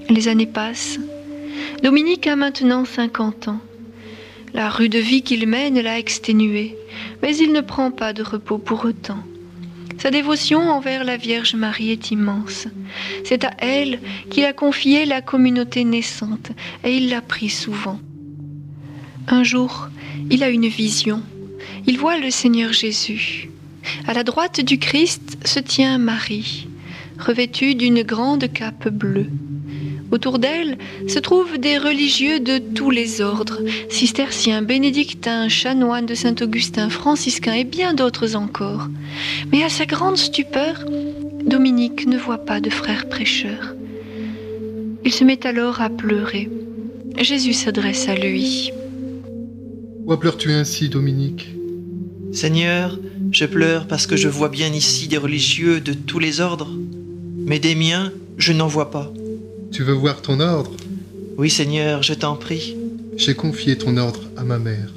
Les années passent. Dominique a maintenant 50 ans. La rude vie qu'il mène l'a exténué, mais il ne prend pas de repos pour autant. Sa dévotion envers la Vierge Marie est immense. C'est à elle qu'il a confié la communauté naissante et il la prie souvent. Un jour, il a une vision. Il voit le Seigneur Jésus. À la droite du Christ se tient Marie, revêtue d'une grande cape bleue. Autour d'elle se trouvent des religieux de tous les ordres, cisterciens, bénédictins, chanoines de Saint-Augustin, franciscains et bien d'autres encore. Mais à sa grande stupeur, Dominique ne voit pas de frère prêcheur. Il se met alors à pleurer. Jésus s'adresse à lui. Pourquoi pleures-tu ainsi, Dominique ? Seigneur, je pleure parce que je vois bien ici des religieux de tous les ordres, mais des miens, je n'en vois pas. Tu veux voir ton ordre ? Oui, Seigneur, je t'en prie. J'ai confié ton ordre à ma mère.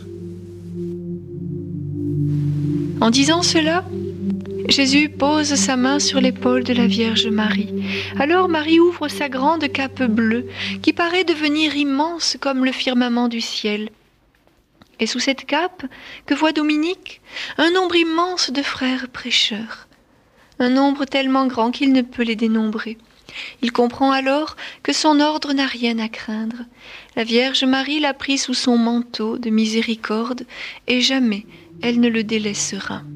En disant cela, Jésus pose sa main sur l'épaule de la Vierge Marie. Alors Marie ouvre sa grande cape bleue, qui paraît devenir immense comme le firmament du ciel. Et sous cette cape, que voit Dominique ? Un nombre immense de frères prêcheurs. Un nombre tellement grand qu'il ne peut les dénombrer. Il comprend alors que son ordre n'a rien à craindre. La Vierge Marie l'a pris sous son manteau de miséricorde et jamais elle ne le délaissera.